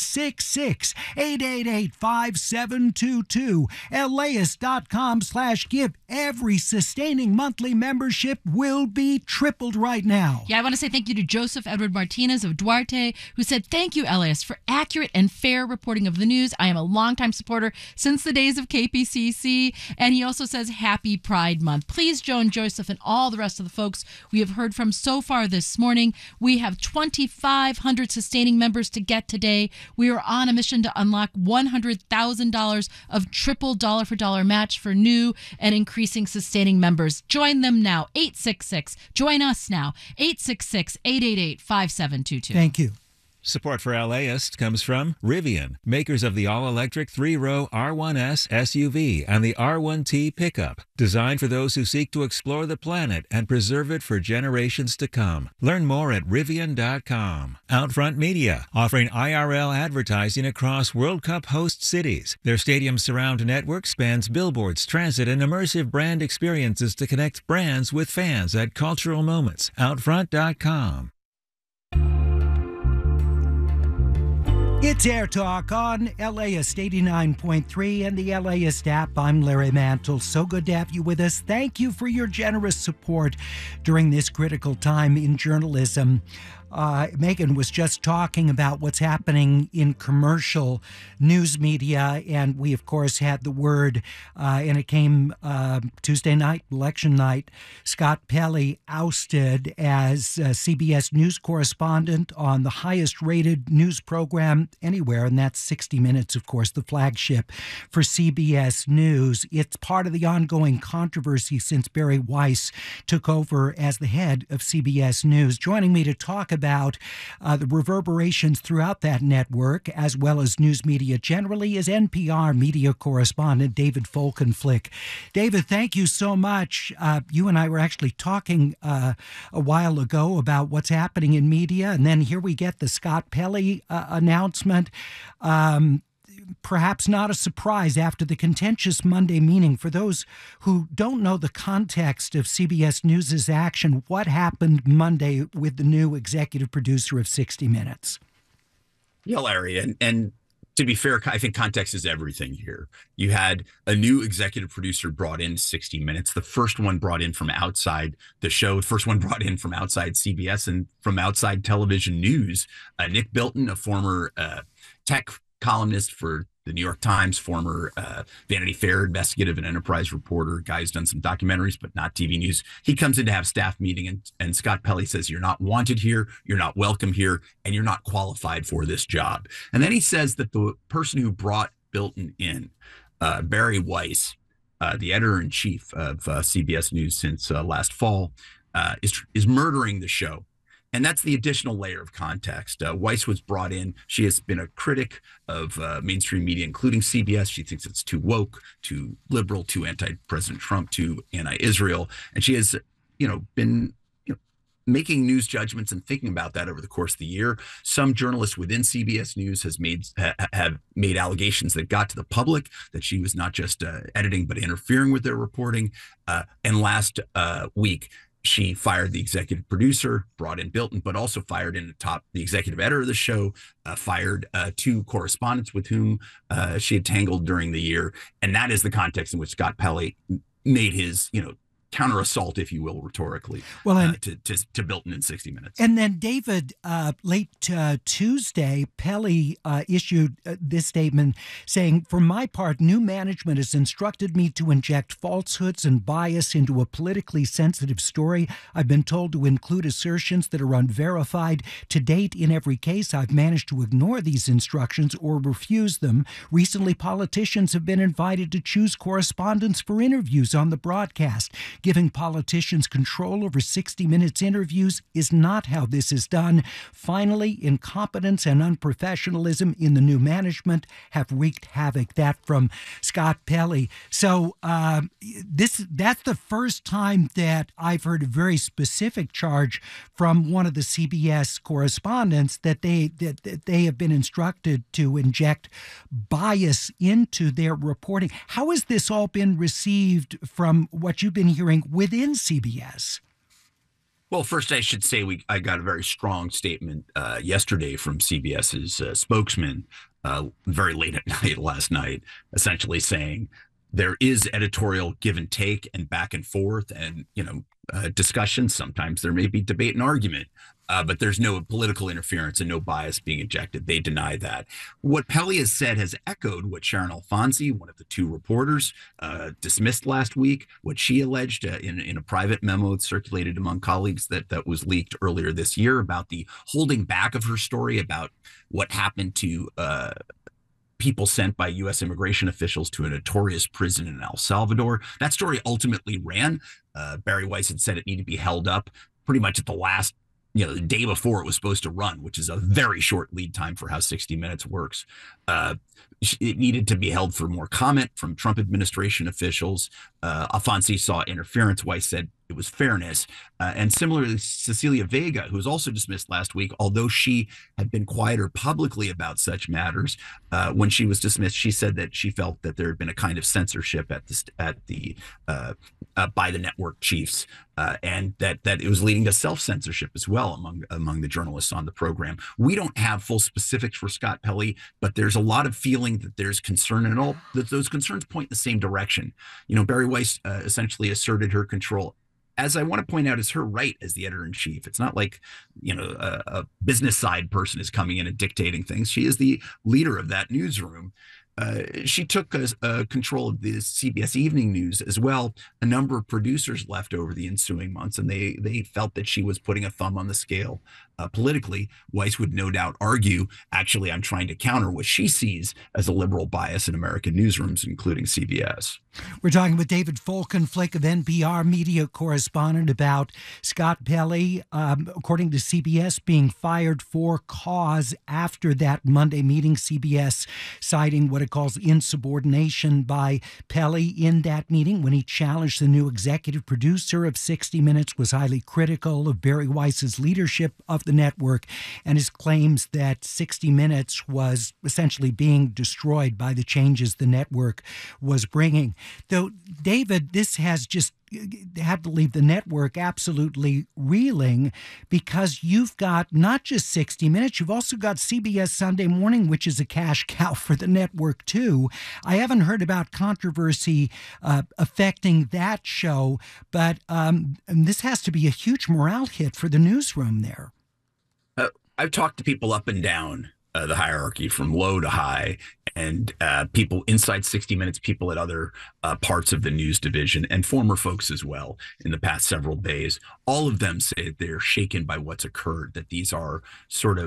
866-888-5722. LAist.com/give. Every sustaining monthly membership will be tripled right now. Yeah, I want to say thank you to Joseph Edward Martinez of Duarte, who said, thank you, LAist, for accurate and fair reporting of the news. I am a longtime supporter since the days of KPCC. And he also says, happy Pride Month. Please, Joan, Joseph, and all the rest of the folks we have heard from so far this morning. We have 2,500 sustaining members to get today. We are on a mission to unlock $100,000 of triple dollar for dollar match for new and increasing sustaining members. Join them now. 866. Join us now. 866-888-5722. Thank you. Support for LAist comes from Rivian, makers of the all-electric 3-row R1S SUV and the R1T pickup, designed for those who seek to explore the planet and preserve it for generations to come. Learn more at Rivian.com. Outfront Media, offering IRL advertising across World Cup host cities. Their stadium surround network spans billboards, transit, and immersive brand experiences to connect brands with fans at cultural moments. Outfront.com. It's Air Talk on LAist 89.3 and the LAist app. I'm Larry Mantle. So good to have you with us. Thank you for your generous support during this critical time in journalism. Megan was just talking about what's happening in commercial news media, and we, of course, had the word, and it came Tuesday night, election night, Scott Pelley ousted as CBS News correspondent on the highest-rated news program anywhere, and that's 60 Minutes, of course, the flagship for CBS News. It's part of the ongoing controversy since Barry Weiss took over as the head of CBS News. Joining me to talk about the reverberations throughout that network, as well as news media generally, is NPR media correspondent David Folkenflik. David, thank you so much. You and I were actually talking a while ago about what's happening in media, and then here we get the Scott Pelley announcement. Perhaps not a surprise after the contentious Monday meeting. For those who don't know the context of CBS News' action, what happened Monday with the new executive producer of 60 Minutes? Yeah, Larry, and to be fair, I think context is everything here. You had a new executive producer brought in 60 Minutes, the first one brought in from outside the show, first one brought in from outside CBS and from outside television news. Nick Bilton, a former tech columnist for the New York Times, former Vanity Fair investigative and enterprise reporter, guy who's done some documentaries, but not TV news. He comes in to have staff meeting, and Scott Pelley says, you're not wanted here, you're not welcome here, and you're not qualified for this job. And then he says that the person who brought Bilton in, Barry Weiss, the editor-in-chief of CBS News since last fall, is murdering the show. And that's the additional layer of context. Weiss was brought in. She has been a critic of mainstream media, including CBS. She thinks it's too woke, too liberal, too anti-President Trump, too anti-Israel. And she has, been making news judgments and thinking about that over the course of the year. Some journalists within CBS News have made allegations that got to the public that she was not just editing, but interfering with their reporting. And last week, she fired the executive producer, brought in Bilton, but also fired the executive editor of the show, fired 2 correspondents with whom she had tangled during the year. And that is the context in which Scott Pelley made his, counter assault, if you will, rhetorically, to Bilton in 60 Minutes. And then, David, late Tuesday, Pelley issued this statement saying, "For my part, new management has instructed me to inject falsehoods and bias into a politically sensitive story. I've been told to include assertions that are unverified. To date, in every case, I've managed to ignore these instructions or refuse them. Recently, politicians have been invited to choose correspondents for interviews on the broadcast. Giving politicians control over 60 Minutes interviews is not how this is done. Finally, incompetence and unprofessionalism in the new management have wreaked havoc." That from Scott Pelley. So that's the first time that I've heard a very specific charge from one of the CBS correspondents that they have been instructed to inject bias into their reporting. How has this all been received from what you've been hearing within CBS? Well, first I should say I got a very strong statement yesterday from CBS's spokesman very late at night last night, essentially saying there is editorial give and take and back and forth and, discussion. Sometimes there may be debate and argument, but there's no political interference and no bias being injected. They deny that. What Pelley has said has echoed what Sharon Alfonsi, one of the 2 reporters, dismissed last week, what she alleged in a private memo circulated among colleagues that was leaked earlier this year about the holding back of her story about what happened to people sent by U.S. immigration officials to a notorious prison in El Salvador. That story ultimately ran. Bari Weiss had said it needed to be held up pretty much at the last, the day before it was supposed to run, which is a very short lead time for how 60 Minutes works. It needed to be held for more comment from Trump administration officials. Alfonsi saw interference. Weiss said it was fairness. And similarly, Cecilia Vega, who was also dismissed last week, although she had been quieter publicly about such matters, when she was dismissed, she said that she felt that there had been a kind of censorship by the network chiefs, and that it was leading to self-censorship as well among the journalists on the program. We don't have full specifics for Scott Pelley, but there's a lot of feeling that there's concern, and all that those concerns point in the same direction. Bari Weiss essentially asserted her control. As I want to point out, is her right as the editor-in-chief. It's not like, a business side person is coming in and dictating things. She is the leader of that newsroom. She took control of the CBS Evening News as well. A number of producers left over the ensuing months, and they felt that she was putting a thumb on the scale politically. Weiss would no doubt argue, actually, I'm trying to counter what she sees as a liberal bias in American newsrooms, including CBS. We're talking with David Folkenflik of NPR media correspondent about Scott Pelley, according to CBS, being fired for cause after that Monday meeting. CBS citing what it calls insubordination by Pelley in that meeting when he challenged the new executive producer of 60 Minutes, was highly critical of Bari Weiss's leadership of the network, and his claims that 60 Minutes was essentially being destroyed by the changes the network was bringing. Though, David, this has just had to leave the network absolutely reeling, because you've got not just 60 Minutes, you've also got CBS Sunday Morning, which is a cash cow for the network too. I haven't heard about controversy affecting that show, but this has to be a huge morale hit for the newsroom there. I've talked to people up and down the hierarchy from low to high, and people inside 60 Minutes, people at other parts of the news division, and former folks as well in the past several days. All of them say they're shaken by what's occurred, that these are sort of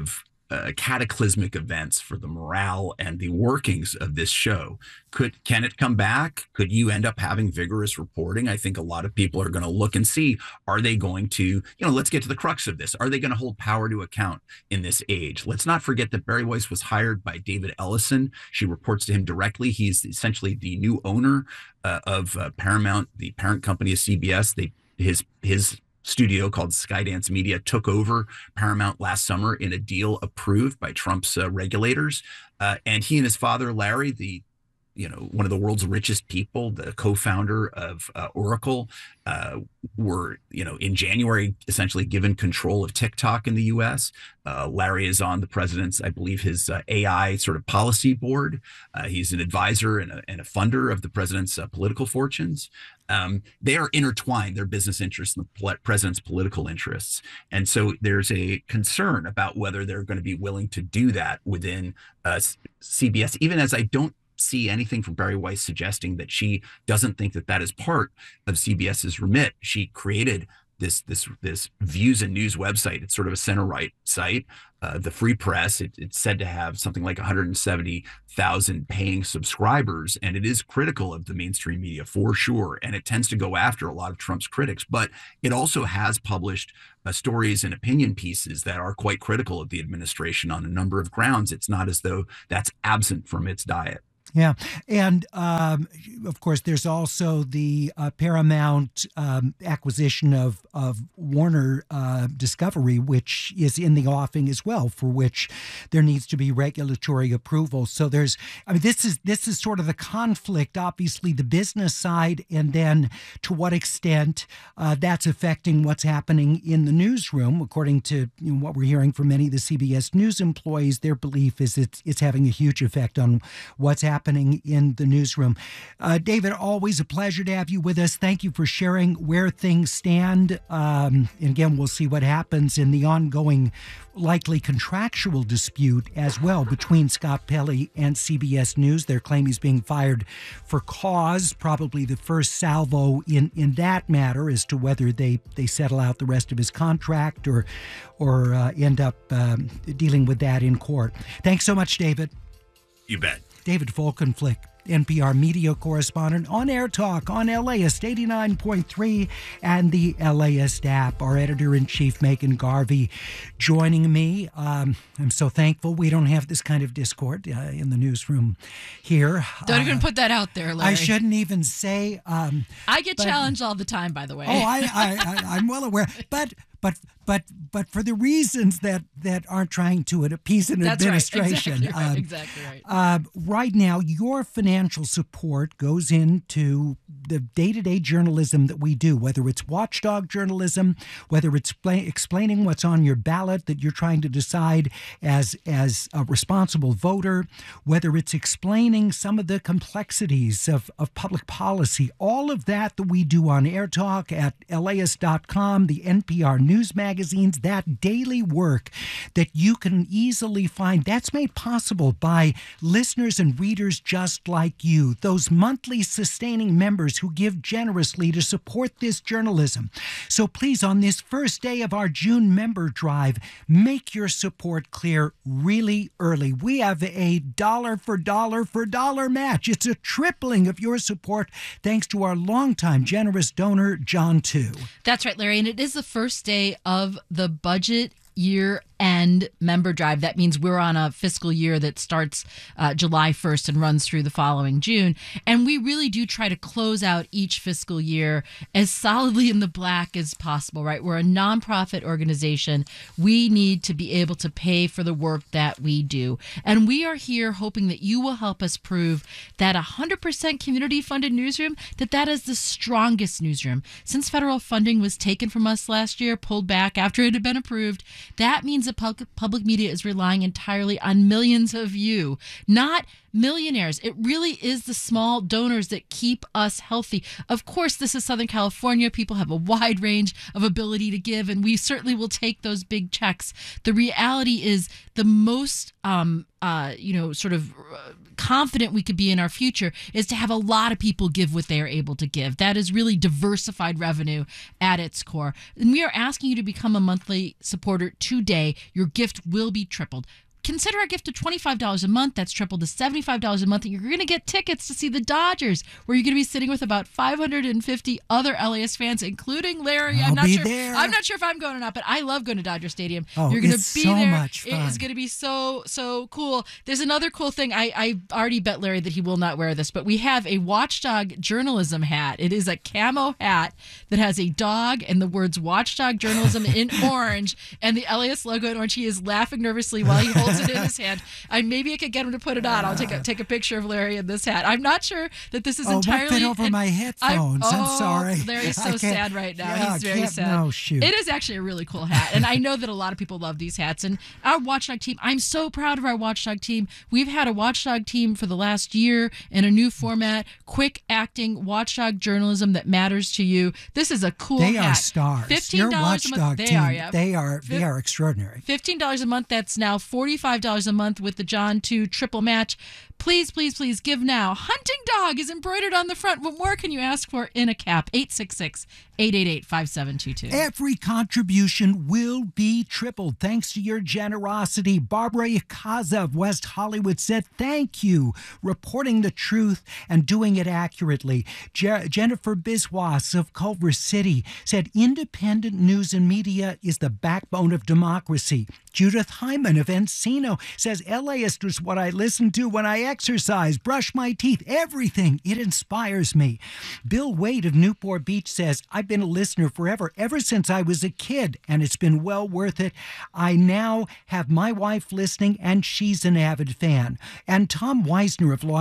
cataclysmic events for the morale and the workings of this show. Can it come back? Could you end up having vigorous reporting? I think a lot of people are going to look and see, are they going to, let's get to the crux of this. Are they going to hold power to account in this age? Let's not forget that Bari Weiss was hired by David Ellison. She reports to him directly. He's essentially the new owner of Paramount, the parent company of CBS. His studio called Skydance Media took over Paramount last summer in a deal approved by Trump's regulators. And he and his father, Larry, one of the world's richest people, the co-founder of Oracle, were, in January, essentially given control of TikTok in the U.S. Larry is on the president's, I believe, his AI sort of policy board. He's an advisor and a funder of the president's political fortunes. They are intertwined, their business interests and the president's political interests. And so there's a concern about whether they're going to be willing to do that within CBS, even as I don't see anything from Bari Weiss suggesting that she doesn't think that is part of CBS's remit. She created this views and news website. It's sort of a center-right site. The Free Press, it's said to have something like 170,000 paying subscribers, and it is critical of the mainstream media for sure. And it tends to go after a lot of Trump's critics, but it also has published stories and opinion pieces that are quite critical of the administration on a number of grounds. It's not as though that's absent from its diet. Yeah. And, of course, there's also the Paramount acquisition of Warner Discovery, which is in the offing as well, for which there needs to be regulatory approval. So this is sort of the conflict, obviously, the business side, and then to what extent that's affecting what's happening in the newsroom. According to what we're hearing from many of the CBS News employees, their belief is it's having a huge effect on what's happening in the newsroom. David, always a pleasure to have you with us. Thank you for sharing where things stand. And again, we'll see what happens in the ongoing, likely contractual dispute as well between Scott Pelley and CBS News. Their claim he's being fired for cause, probably the first salvo in that matter as to whether they settle out the rest of his contract or end up dealing with that in court. Thanks so much, David. You bet. David Folkenflik, NPR media correspondent on Air Talk on LAist 89.3 and the LAist app. Our editor-in-chief, Megan Garvey, joining me. I'm so thankful we don't have this kind of discord in the newsroom here. Don't even put that out there, Larry. I shouldn't even say. I get challenged all the time, by the way. Oh, I'm well aware. But for the reasons that aren't trying to appease an administration. Right. Exactly right. Right now, your financial support goes into the day-to-day journalism that we do, whether it's watchdog journalism, whether it's explaining what's on your ballot that you're trying to decide as a responsible voter, whether it's explaining some of the complexities of public policy, all of that we do on Air Talk at LAist.com, the NPR news magazines, that daily work that you can easily find, that's made possible by listeners and readers just like you, those monthly sustaining members who give generously to support this journalism. So please, on this first day of our June member drive, make your support clear really early. We have a dollar for dollar match. It's a tripling of your support thanks to our longtime generous donor, John Tu. That's right, Larry. And it is the first day of the budget year end member drive. That means we're on a fiscal year that starts July 1st and runs through the following June. And we really do try to close out each fiscal year as solidly in the black as possible, right? We're a nonprofit organization. We need to be able to pay for the work that we do. And we are here hoping that you will help us prove that 100% community funded newsroom, that is the strongest newsroom. Since federal funding was taken from us last year, pulled back after it had been approved, that means that public media is relying entirely on millions of you, not millionaires. It really is the small donors that keep us healthy. Of course, this is Southern California. People have a wide range of ability to give, and we certainly will take those big checks. The reality is the most, confident we could be in our future is to have a lot of people give what they are able to give. That is really diversified revenue at its core. And we are asking you to become a monthly supporter today. Your gift will be tripled. Consider a gift of $25 a month. That's tripled to $75 a month. And you're going to get tickets to see the Dodgers, where you're going to be sitting with about 550 other LAS fans, including Larry. I'll be there. I'm not sure if I'm going or not, but I love going to Dodger Stadium. Oh, you're going to be so there. much fun. It is going to be so cool. There's another cool thing. I already bet Larry that he will not wear this, but we have a Watchdog journalism hat. It is a camo hat that has a dog and the words Watchdog Journalism in orange and the LAS logo in orange. He is laughing nervously while he holds it in his hand. Maybe I could get him to put it on. I'll take a picture of Larry in this hat. I'm not sure that this is entirely. Won't fit over my headphones. I'm sorry. Larry's so sad right now. Yeah, He's very sad. No, shoot. It is actually a really cool hat, and I know that a lot of people love these hats. And our Watchdog team, I'm so proud of our Watchdog team. We've had a Watchdog team for the last year in a new format, quick acting Watchdog journalism that matters to you. This is a cool hat. They are stars. $15 Your a Watchdog month. team, they are extraordinary. $15 a month. That's now $45 a month with the John 2 triple match. Please, please, please give now. Hunting Dog is embroidered on the front. What more can you ask for in a cap? 866-888-5722. Every contribution will be tripled thanks to your generosity. Barbara Yakaza of West Hollywood said thank you, reporting the truth and doing it accurately. Jennifer Biswas of Culver City said independent news and media is the backbone of democracy. Judith Hyman of Encino says LAist is what I listen to when I exercise, brush my teeth, everything. It inspires me. Bill Wade of Newport Beach says, I've been a listener forever, ever since I was a kid, and it's been well worth it. I now have my wife listening, and she's an avid fan. And Tom Weisner of Los